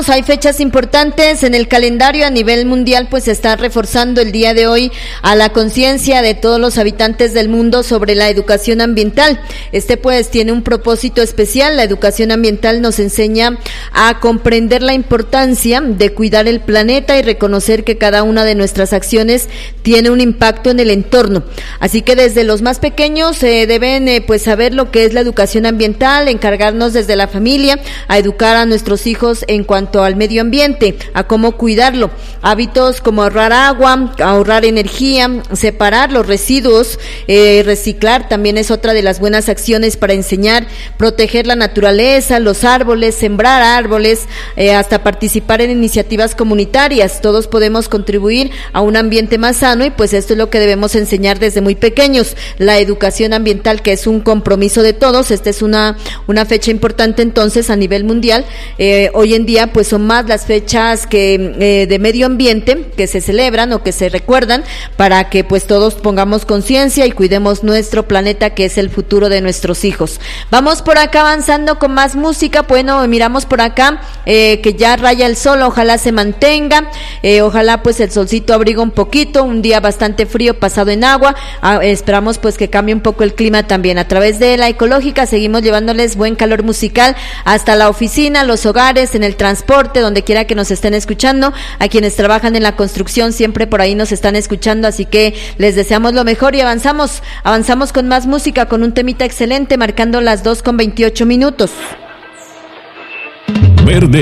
Hay fechas importantes en el calendario a nivel mundial, pues se está reforzando el día de hoy a la conciencia de todos los habitantes del mundo sobre la educación ambiental. Pues tiene un propósito especial. La educación ambiental nos enseña a comprender la importancia de cuidar el planeta y reconocer que cada una de nuestras acciones tiene un impacto en el entorno. Así que desde los más pequeños deben pues saber lo que es la educación ambiental, encargarnos desde la familia a educar a nuestros hijos en cuanto al medio ambiente, a cómo cuidarlo. Hábitos como ahorrar agua, ahorrar energía, separar los residuos, reciclar también es otra de las buenas acciones para enseñar, proteger la naturaleza, los árboles, sembrar árboles, hasta participar en iniciativas comunitarias. Todos podemos contribuir a un ambiente más sano y pues esto es lo que debemos enseñar desde muy pequeños. La educación ambiental, que es un compromiso de todos. Esta es una fecha importante entonces a nivel mundial. Hoy en día pues son más las fechas que de medio ambiente que se celebran o que se recuerdan para que pues todos pongamos conciencia y cuidemos nuestro planeta, que es el futuro de nuestros hijos. Vamos por acá avanzando con más música. Bueno, miramos por acá que ya raya el sol, ojalá se mantenga, ojalá pues el solcito abriga un poquito, un día bastante frío pasado en agua. Esperamos pues que cambie un poco el clima también. A través de La Ecológica seguimos llevándoles buen calor musical hasta la oficina, los hogares, en el transporte, donde quiera que nos estén escuchando. A quienes trabajan en la construcción siempre por ahí nos están escuchando, así que les deseamos lo mejor y avanzamos con más música, con un temita excelente, marcando las 2:28 minutos. Verde